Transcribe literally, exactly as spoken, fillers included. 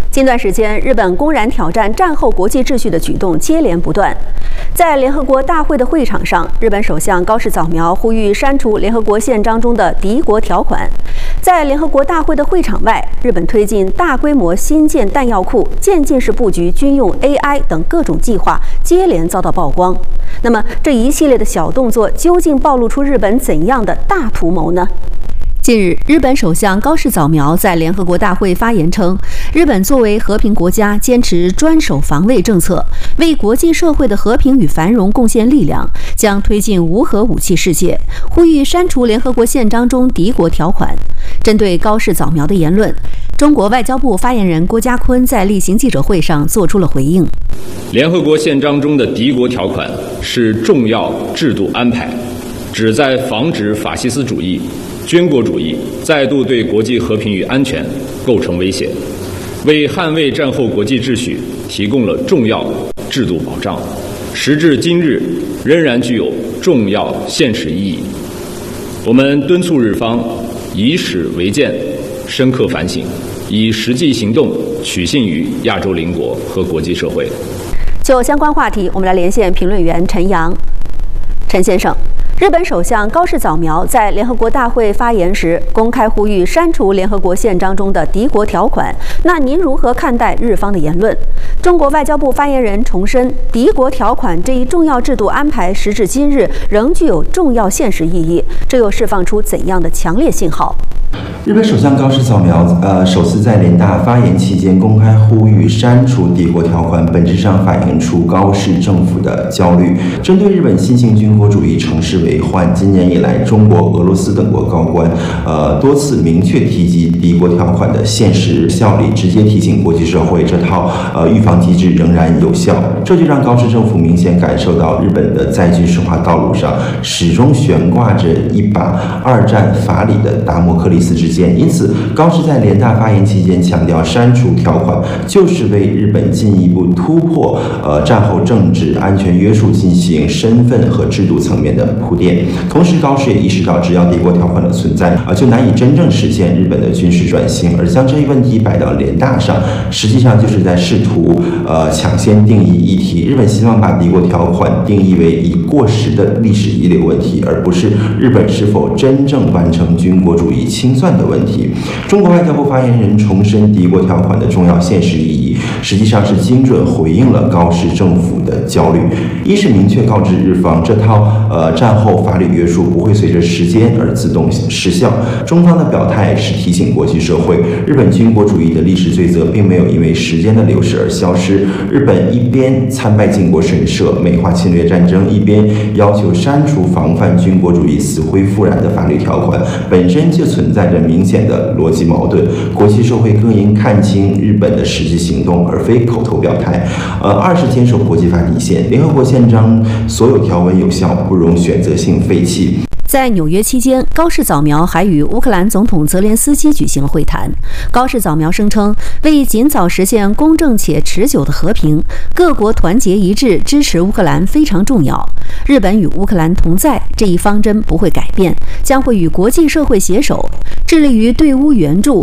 近段时间，日本公然挑战战后国际秩序的举动接连不断。在联合国大会的会场上，日本首相高市早苗呼吁删除联合国宪章中的敌国条款。在联合国大会的会场外，日本推进大规模新建弹药库、渐进式布局军用 A I 等各种计划，接连遭到曝光。那么，这一系列的小动作究竟暴露出日本怎样的大图谋呢？近日，日本首相高市早苗在联合国大会发言称，日本作为和平国家，坚持专守防卫政策，为国际社会的和平与繁荣贡献力量，将推进无核武器世界，呼吁删除联合国宪章中敌国条款。针对高市早苗的言论，中国外交部发言人郭家坤在例行记者会上作出了回应。 联合国宪章中的敌国条款是重要制度安排，旨在防止法西斯主义、军国主义再度对国际和平与安全构成威胁，为捍卫战后国际秩序提供了重要制度保障，时至今日仍然具有重要现实意义。我们敦促日方以史为鉴，深刻反省，以实际行动取信于亚洲邻国和国际社会。 就相关话题，我们来连线评论员陈阳。陈先生，日本首相高市早苗在联合国大会发言时，公开呼吁删除联合国宪章中的敌国条款。那您如何看待日方的言论？中国外交部发言人重申，敌国条款这一重要制度安排，时至今日仍具有重要现实意义，这又释放出怎样的强烈信号？ 日本首相高市早苗呃首次在联大发言期间公开呼吁删除敌国条款，本质上反映出高市政府的焦虑。针对日本新型军国主义乘势为患，今年以来，中国、俄罗斯等国高官呃多次明确提及敌国条款的现实效力，直接提醒国际社会这套呃预防机制仍然有效。这就让高市政府明显感受到日本的在军事化道路上始终悬挂着一把二战法理的达摩克利斯之剑。因此，高市在联大发言期间强调，删除条款就是为日本进一步突破呃战后政治安全约束进行身份和制度层面的铺垫。同时，高市也意识到，只要敌国条款的存在，呃就难以真正实现日本的军事转型。而将这一问题摆到联大上，实际上就是在试图呃抢先定义议题。日本希望把敌国条款定义为已过时的历史遗留问题，而不是日本是否真正完成军国主义清算的问题。中国外交部发言人重申敌国条款的重要现实意义，实际上是精准回应了高市政府的焦虑。一是明确告知日方，这套呃战后法律约束不会随着时间而自动失效。中方的表态是提醒国际社会，日本军国主义的历史罪责并没有因为时间的流逝而消失。日本一边参拜靖国神社，美化侵略战争，一边要求删除防范军国主义死灰复燃的法律条款，本身就存在着明显的逻辑矛盾。国际社会更应看清日本的实际行动，而非口头表态。呃，二是坚守国际法底线，联合国宪章所有条文有效，不容选择性废弃。 在纽约期间，高市早苗还与乌克兰总统泽连斯基举行了会谈。高市早苗声称，为尽早实现公正且持久的和平，各国团结一致支持乌克兰非常重要。日本与乌克兰同在这一方针不会改变，将会与国际社会携手，致力于对乌援助